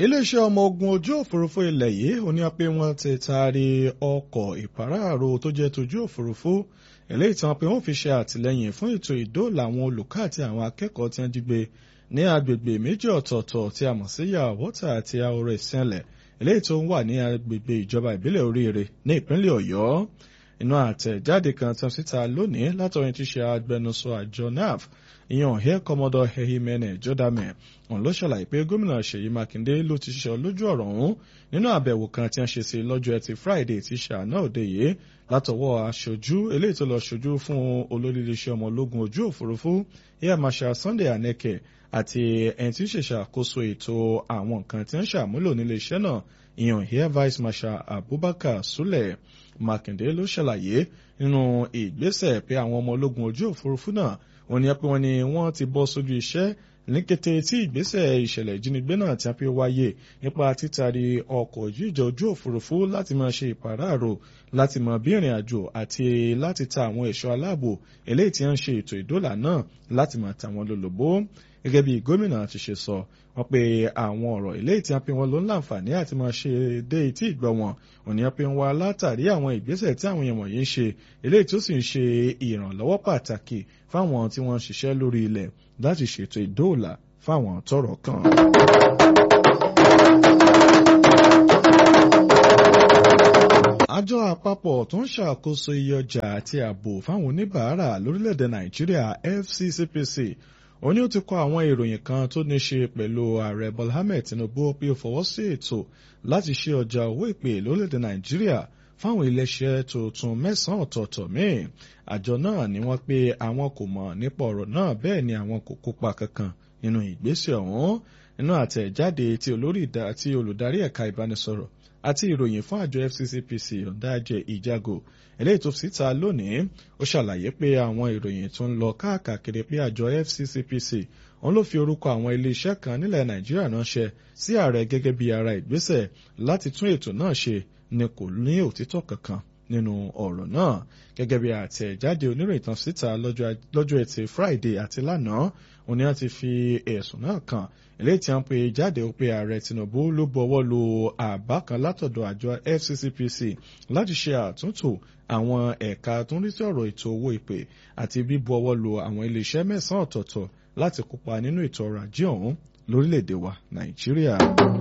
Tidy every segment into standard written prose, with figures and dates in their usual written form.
iléeṣẹ́ ọmọ ogun ojú òfurufú ilẹ̀ yìí ó ní pé wọ́n ti taari ọkọ̀ ìpàráàrò tó jẹ́ tójú òfurufú eléyìí tí wọ́n pé wọ́n fi ṣe àtìlẹ́yìn fún ètò ìdóòlà àwọn olùkọ́ àti àwọn akẹ́kọ̀ọ́ tí wọ́n jí gbé ní agbègbè méjì ọ̀tọ̀ọ̀tọ̀ tí a mọ̀ sí Yàwọ́tà àti Ahoro Ìsẹ̀nlẹ̀ eléyìí tó ń wà ní agbègbè ìjọba ìbílẹ̀ Oríire ní ìpínlẹ̀ Ọ̀yọ́. Inú àtẹ̀jáde kan tán síta lónìí látọ̀rin tí ṣe agbẹnusọ àjọ NAF ìyàn Air Commodore Ehimene Jodame òun ló ṣàlàyé pé gómìnà Ṣèyí Mákindé ló ti ṣiṣẹ́ lójú ọ̀rọ̀ ọ̀hún nínú àbẹ̀wò kan tí wọ́n ṣe sí lọ́jọ́ Ẹtì Friday tí ṣe àná òde yìí látọwọ́ aṣojú eléyìí tó lọ ṣojú fún olórí iléeṣẹ́ ọmọ ológun ojú òfurufú Air Marshal Sunday Aneke àti ẹni tí ń ṣèṣàkóso ètò àwọn nǹkan tí wọ́n ṣàmúlò nílé iṣẹ́ náà ìyàn Air Vice Marshal Abubakar Sule. Mákindé ló ṣàlàyé nínú ìgbésẹ̀ pé àwọn ọmọ ológun ojú òfurufú náà wọ́n ní pé wọ́n ti bọ́ sójú iṣẹ́ ní kété tí ìgbésẹ̀ ìṣẹ̀lẹ̀ ìjínigbé náà ti fi wáyé nípa títàrí ọkọ̀ ìjíjà ojú òfurufú láti máa ṣe ìpàráàrò láti mọ bí ìrìn àjò àti láti ta àwọn ẹ̀ṣọ́ aláàbò eléyìí tí wọ́n ń ṣe ètò ìdóòlà náà láti máa ta wọn lólobó. Gẹ́gẹ́ bí gómìnà ti ṣe sọ wọ́n pé àwọn ọ̀rọ̀ eléyìí tí wọ́n pe wọn ló ń láǹfààní àti máa ṣe dé etí ìgbọ́ wọn òní wọ́n pe ń wá látàrí àwọn ìgbésẹ̀ tí àwọn èèyàn wọ̀nyí ń ṣe eléyìí tó sì ń ṣe ìrànlọ́wọ́ pàtàkì fáwọn tí wọ́n ń ṣiṣẹ́ lórí ilẹ̀ láti ṣètò ìdóòlà fáwọn tọ́rọ̀ kàn. Àjọ àpapọ̀ tó ń ṣàkóso iye ọjà àti ààbò fáwọn oníbàárà lórílẹ̀‐èdè Nàìjíríà FCCPC ó ní ó ti kọ àwọn ìròyìn kan tó ní ṣe pẹ̀lú ààrẹ Bọ́lá Ahmed Tinubu pé ó fọwọ́ sí ètò láti ṣe ọjà owó ìpè lórílẹ̀‐èdè Nàìjíríà fáwọn iléeṣẹ́ tuntun 9 ọ̀tọ̀ọ̀tọ̀ míì. Àjọ náà ni wọ́n pé àwọn kò mọ̀ nípa ọ̀rọ̀ náà bẹ́ẹ̀ ni àwọn kò kópa kankan nínú ìgbésẹ̀ ọ̀hún. Nínú àtẹ̀jáde tí olùdarí ẹ̀ka ìbánisọ̀rọ̀ àti ìròyìn fún àjọ FCCPC Ọ̀dájẹ Ìjágò eléyìí tó síta lónìí ó ṣàlàyé pé àwọn ìròyìn tó ń lọ káàkiri pé àjọ FCCPC òun ló fi orúkọ àwọn iléeṣẹ́ kan nílẹ̀ Nàìjíríà ránṣẹ́ sí ààrẹ gẹ́gẹ́ bí ara ìgbésẹ̀ láti tún ètò náà ṣe ni kò ní òtítọ́ kankan nínú ọ̀rọ̀ náà. Gẹ́gẹ́ bí àtẹ̀jáde oníròyìn tán síta lọ́jọ́ Ẹtì Friday àti lánàá òun ni wọ́n ti fi ẹ̀sùn náà kàn eléyìí tí wọ́n pe jáde ó pé ààrẹ Tinubu ló bọwọ́ lu àbá kan látọ̀dọ̀ àjọ FCCPC láti ṣe àtúntò àwọn ẹ̀ka tó ń rí sí ọ̀rọ̀ ètò owó ìpè àti bíbu ọwọ́ lu àwọn iléeṣẹ́ 9 ọ̀tọ̀ọ̀tọ̀ láti kópa nínú ètò ọrọ̀ ajé ọ̀hún lórílẹ̀‐èdè wa Nàìjíríà.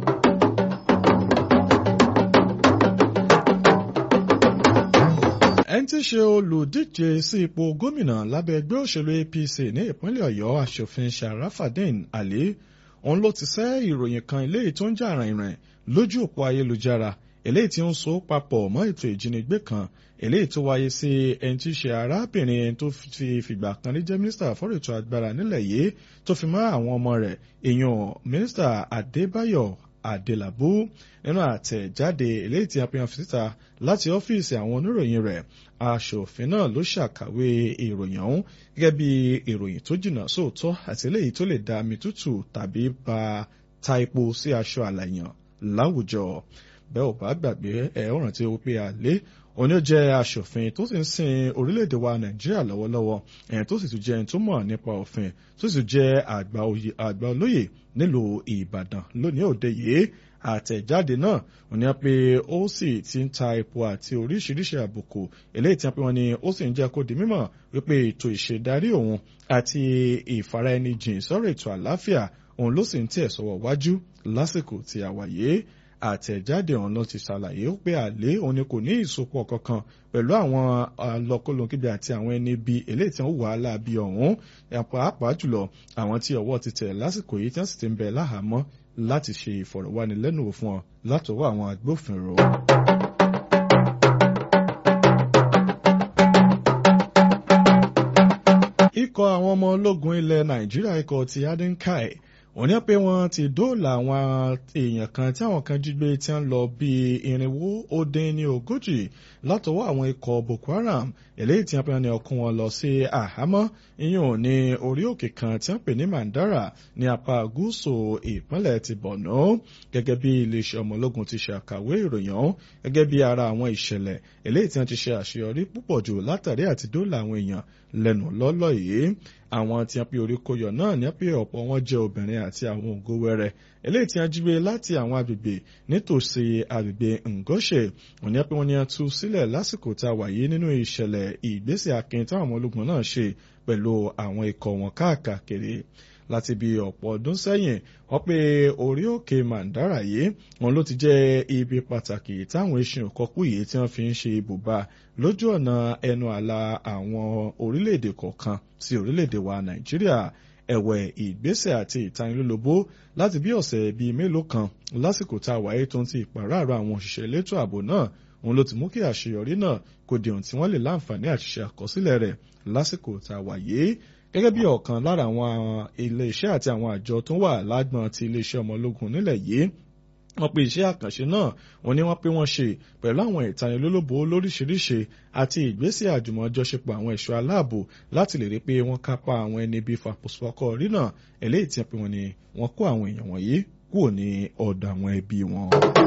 Ẹni tí ṣe olùdíje sí ipò gómìnà lábẹ́ ẹgbẹ́ òṣèlú APC ní ìpínlẹ̀ Ọ̀yọ́ aṣòfin Sharafadeen Ali òun ló ti sẹ́ ìròyìn kan eléyìí tó ń jà rìnrìn lójú òpó ayélujára eléyìí tí ó ń so papọ̀ mọ́ ètò ìjínigbé kan eléyìí tó wáyé sí ẹni tí ṣe arábìnrin tó fi fìgbà kan rí jẹ́ mínísítà fọ́rọ̀ ètò agbára nílẹ̀ yìí tó fi mọ́ àwọn ọmọ rẹ̀ èèyàn mínísítà Adébáyọ̀ Adélabú. Nínú àtẹ̀jáde eléyìí tí a pè hàn síta láti ọ́fíìsì àwọn oníròyìn rẹ̀ aṣòfin náà ló ṣàkàwé ìròyìn ọ̀hún gẹ́gẹ́ bí ìròyìn tó jìnnà sóòótọ́ àti eléyìí tó lè da omi tútù tàbí ta epo sí aṣọ àlàyàn láwùjọ. Bẹ́ẹ̀ ò bá gbàgbé ẹ̀ ó rántí wípé àlé òní ó jẹ́ aṣòfin tó sì ń sin orílẹ̀-èdè wa Nàìjíríà lọ́wọ́lọ́wọ́ ẹ̀yìn tó sì tún jẹ́ ẹni tó mọ̀ nípa òfin tó sì jẹ́ àgbà olóyè nílùú Ìbàdàn lónìí òde yìí. Àtẹ̀jáde náà òní á pé ó sì ti ń ta epo àti oríṣiríṣi àbùkù eléyìí tí wọ́n pè wọ́n ní ó sì ń jẹ́ kó di mímọ̀ wípé ètò ìṣèdarí òun àti ìfaraẹnijìn sọ̀rọ̀ ètò àlàáfíà òun ló sì ń tẹ̀ sọ́wọ́ wájú lásìkò tí a wà yìí. Àtẹ̀jáde ọ̀hún ló ti ṣàlàyé pé àlé òun ni kò ní ìsopọ̀ kankan pẹ̀lú àwọn alọ́kọ́lókíbi àti àwọn ẹni bí eléyìí tí wọ́n wà á láabi ọ̀hún pàápàá jùlọ àwọn tí ọwọ́ ti tẹ̀ lásìkò yìí tí wọ́n sì ti ń bẹ láhàámọ́ láti ṣe ìfọ̀rọ̀wánilẹ́nuwò fún ọ látọwọ́ àwọn agbófinró. Ikọ̀ àwọn ọmọ ológun ilẹ̀ Nàìjíríà ikọ̀ ti Adinkai wọ́n ní pé wọ́n ti dóòlà àwọn èèyàn kan tí àwọn kan jí gbé tí wọ́n lọ bí 440 látọwọ́ àwọn ikọ̀ Boko Haram eléyìí tí wọ́n pè ní ọkùn wọn lọ sí àhámọ́ ìyún ní orí òkè kan tí wọ́n pè ní Mandara ní apá gúúsù ìpínlẹ̀ ti Borno. Gẹ́gẹ́ bí iléeṣẹ́ ọmọ ológun ti ṣe àkàwé ìròyìn ọ̀hún gẹ́gẹ́ bí ara àwọn ìṣẹ̀lẹ̀ eléyìí tí wọ́n ti ṣe àṣeyọrí púpọ̀ jù látàrí àti dóòlà àwọn èèyàn lẹ́nu lọ́lọ́ yìí. Àwọn tí wọ́n pe orí kó yọ náà ní pé ọ̀pọ̀ wọn jẹ́ obìnrin àti àwọn ògo wẹrẹ eléyìí tí wọ́n jí gbé láti àwọn agbègbè nítòsí agbègbè Ngoshe. Wọ́n ní pé wọ́n ní wọ́n tú sílẹ̀ lásìkò tá a wà yìí nínú ìṣẹ̀lẹ̀ ìgbésẹ̀ akin táwọn ọmọ ológun náà ṣe pẹ̀lú àwọn ikọ̀ wọn káàkiri. Láti bí ọ̀pọ̀ ọdún sẹ́yìn wọ́n pé orí òkè Mandara yìí wọn ló ti jẹ́ ibi pàtàkì táwọn eṣin òkọ́kú yìí tí wọ́n fi ń ṣe ibùba lójú ọ̀nà ẹnu àlà àwọn orílẹ̀-èdè kọ̀ọ̀kan sí orílẹ̀-èdè wa Nàìjíríà. Ẹ̀wẹ̀ ìgbésẹ̀ àti ìtanilólobó láti bí ọ̀sẹ̀ bíi mélòó kan lásìkò tá a wáyé tó ń ti ìpàráàrọ̀ àwọn òṣìṣẹ́ elétò ààbò náà òun ló ti mú kí àṣeyọrí náà kó di ohun tí wọ́n lè láǹfààní àti ṣe àkọsílẹ̀ rẹ̀ lásìkò tá a wáyé. Gẹ́gẹ́ bí ọ̀kan lára àwọn ilé-iṣẹ́ àti àwọn àjọ tó wà lágbọ̀n ti ilé-iṣẹ́ ọmọ ológun nílẹ̀ yìí, wọ́n pe iṣẹ́ àkànṣe náà wọ́n ní wọ́n pé wọ́n ṣe pẹ̀lú àwọn ìtanilólobó lóríṣiríṣi àti ìgbésẹ̀ àjùmọ̀jọṣepọ̀ àwọn ẹ̀ṣọ́ aláàbò láti lè rí pé wọ́n kápá àwọn ẹni bíi fàpọ̀sọ̀kọ̀ rí náà eléyìí tí wọ́n ní wọ́n kó àwọn èèyàn wọ̀nyí kúrò ní ọ̀dọ̀ àwọn ẹbí wọn.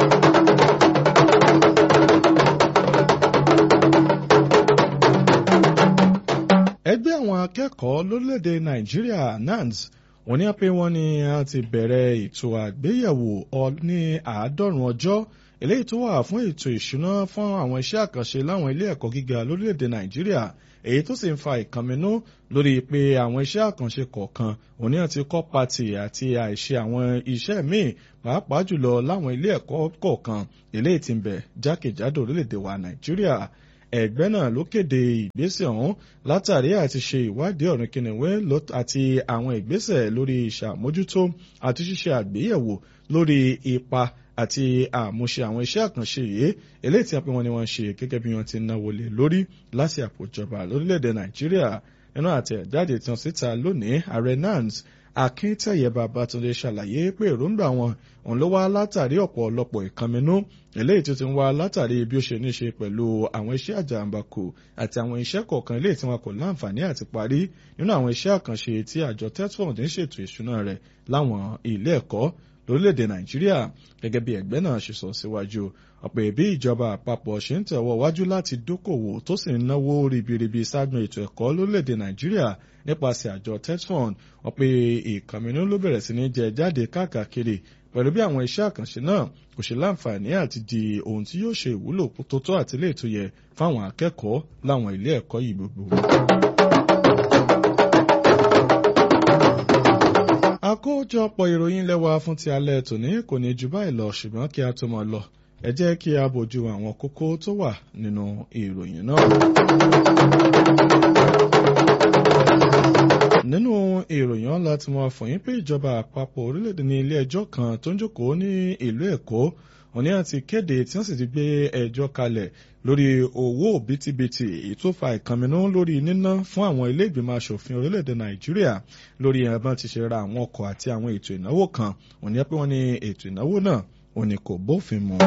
Ẹgbẹ́ àwọn akẹ́kọ̀ọ́ lórílẹ̀‐èdè Nàìjíríà NANS wọ́n ní pé wọ́n ní a ti bẹ̀rẹ̀ ètò àgbéyẹ̀wò ní 90 ọjọ́ eléyìí tó wà fún ètò ìṣúná fún àwọn iṣẹ́ àkànṣe láwọn ilé ẹ̀kọ́ gíga lórílẹ̀‐èdè Nàìjíríà, èyí tó sì ń fa ìkànnínú lórí pé àwọn iṣẹ́ àkànṣe kọ̀ọ̀kan òní àti kọ́ pati àti àìṣe àwọn iṣẹ́ míì pàápàá jùlọ láwọn ilé ẹ̀kọ́ kọ̀ọ̀kan eléyìí tí ń bẹ jákèjádò orílẹ̀‐èdè wa Nàìjíríà. Ẹgbẹ́ náà ló kéde ìgbésẹ̀ ọ̀hún látàrí àti ṣe ìwádìí ọ̀rìn kìnìwé àti àwọn ìgbésẹ̀ lórí ìṣàmójútó àti ṣíṣe àgbéyẹ̀wò lórí ipa àti àmúṣe àwọn iṣẹ́ àkànṣe yìí eléyìí tí wọ́n ní wọ́n ṣe gẹ́gẹ́ bí wọ́n ti náwó lé lórí láti àpòjọba lórílẹ̀‐èdè Nàìjíríà. Nínú àtẹ̀jáde tí wọ́n síta lónìí, ààrẹ NANS Akíntẹ̀yẹ Babátúndé ṣàlàyé pé èròǹgbà wọn òun ló wá látàrí ọ̀pọ̀lọpọ̀ ìkànnínú eléyìí tó ti ń wá látàrí bí ó ṣe ní ṣe pẹ̀lú àwọn iṣẹ́ àjàǹbákù àti àwọn iṣẹ́ kọ̀ọ̀kan eléyìí tí wọn kò láǹfààní àti parí nínú àwọn iṣẹ́ àkànṣe tí àjọ TETFund ń ṣètò ìṣúná rẹ̀ láwọn ilé ẹ̀kọ́ lórílẹ̀‐èdè Nàìjíríà. Gẹ́gẹ́ bí ẹgbẹ́ náà ṣe sọ síwájú, ọ̀pọ̀ bí ìjọba àpapọ̀ ṣe ń tẹ̀wọ́ wájú láti dókòwò tó sì ń náwó ribiribi ságun ètò ẹ̀kọ́ lórílẹ̀‐èdè Nàìjíríà nípasẹ̀ àjọ TETFund, wọ́n pe ìkànnínú ló bẹ̀rẹ̀ sí ní jẹ jáde káàkiri pẹ̀lú bí àwọn iṣẹ́ àkànṣe náà kò ṣe láǹfààní àti di ohun tí yóò ṣe ìwúlò tó tọ́ àti lè tó yẹ fáwọn akẹ́kọ̀ọ́ láwọn ilé ẹ̀kọ́ yìí gbogbo. Àkójọpọ̀ ìròyìn lẹ́wà fún ti alẹ́ tòní kò ní ju báyìí lọ, ṣùgbọ́n kí a tó máa lọ ẹ jẹ́ kí a bójú àwọn kókó tó wà nínú ìròyìn náà. Nínú ìròyìn ọ̀la tí wọ́n fún yín pé ìjọba àpapọ̀ orílẹ̀-èdè ní ilé ẹjọ́ kan tó ń jókòó ní ìlú Èkó òní àti kéde tí wọ́n sì ti gbé ẹjọ́ kalẹ̀ lórí owó bítíbitì èyí tó fa ìkànnínú lórí níná fún àwọn ilé ìgbìmọ̀ aṣòfin orílẹ̀-èdè Nàìjíríà lórí ẹ̀bọ́n ti ṣe ra àwọn ọkọ̀ àti àwọn ètò ìnáwó kan. Òní pé wọ́n ní ètò ìnáwó náà òní kò bófin mu.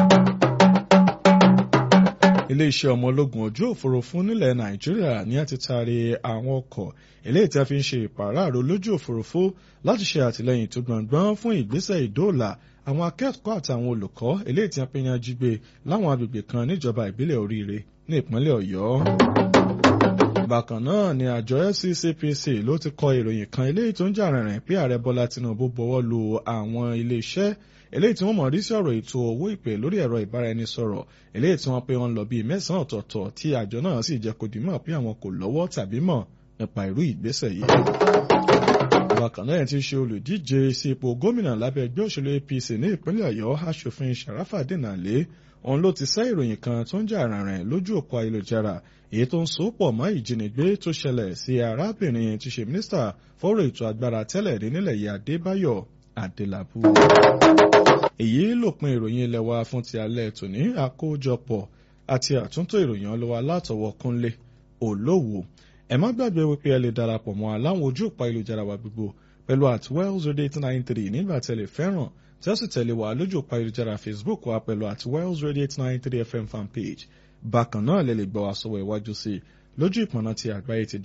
Ilé-iṣẹ́ ọmọ ológun ojú òfurufú nílẹ̀ Nàìjíríà ní àti taari àwọn ọkọ̀ eléyìí tí a fi ń ṣe ìpàráàrò lójú òfurufú láti ṣe àtìlẹ́yìn tó gbọ̀ngbọ́n fún ìgbésẹ̀ ìdóòlà àwọn akẹ́kọ̀ọ́ àti àwọn olùkọ́ eléyìí tí a fi yan jígbe láwọn agbègbè kan níjọba ìbílẹ̀ Oríire ní ìpínlẹ̀ Ọ̀yọ́. Bákan náà ni àjọ FCCPC ló ti kọ ìròyìn kan eléyìí tó ń jà rìnrìn pé ààrẹ Bọ́lá Tinubu bọwọ́ lu àwọn ilé-iṣẹ́ eléyìí tí wọ́n mọ̀ rí sí ọ̀rọ̀ ètò owó ìpè lórí ẹ̀rọ ìbáraẹnisọ̀rọ̀ eléyìí tí wọ́n pé wọ́n lọ bíi 9 ọ̀tọ̀ọ̀tọ̀ tí àjọ náà sì jẹ́ kó di mọ̀ pé àwọn kò lọ́wọ́ tàbí mọ̀ nípa irú ìgbésẹ̀ yìí. Bákan náà ti ṣe olùdíje sí ipò gómìnà lábẹ́ ẹgbẹ́ òṣèlú APC ní ìpínlẹ̀ Ọ̀yọ́ aṣòfin Sharafadeen Ali òun ló ti sẹ́ ìròyìn kan tó ń jà rìnrìn lójú òpó ayélujára èyí tó ń so pọ̀ mọ́ ìjínigbé tó ṣẹlẹ̀ sí arábìnrin tí ṣe mínísítà fọ́rọ̀ ètò agbára tẹ́lẹ̀ rí nílẹ̀ yìí Adébáyọ̀ Adélabú. Èyí lópin ìròyìn ilé wa fún ti alẹ́ tòní. Àkójọpọ̀ àti àtúntò ìròyìn ọlọ́wà látọwọ́ Kúnlé Olówó. Ẹ má gbàgbé wípé ẹ lè darapọ̀ mọ́ aláwọn ojú òpó ayélujára wa gbogbo pẹ̀lú @WellsRadio893 nígbà tẹ́lẹ̀ fẹ́ràn tí ó sì tẹ̀lé wa lójú òpó ayélujára Facebook wa pẹ̀lú @WellsRadio893FM fanpage. Bákan náà lè lè gbọ́ wa sọ̀wọ́ iwájú sí i lójú ìpọ̀nà ti àgbáyé ti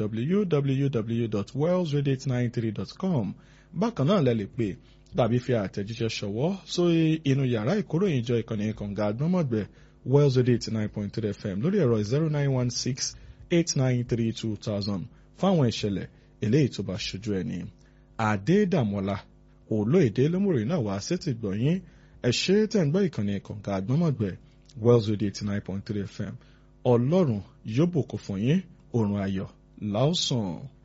www.wellsradio893.com. Bákan náà lè lè pè tàbí fi àtẹ̀jíṣẹ́ ṣọwọ́ sórí inú yàrá ìkóròyìnjọ ìkànnì kànga àgbọ́mọ̀gbẹ́ Wells Radio 89.3 FM lórí ẹ̀rọ 0916-893-2000 fún àwọn ìṣẹ̀lẹ̀ eléyìí tó bá ṣojú ẹni. Adédàmọ́lá Olóyèdè lómùrè náà wá sétí gbọ̀nyìn ẹ ṣé tẹ̀ ń gbọ́ ìkànnì kànga àgbọ́mọ̀gbẹ́ Wells Radio 89.3 FM. Ọlọ́run yóò bùkún fún yín, oorun ayọ̀ láòsàn.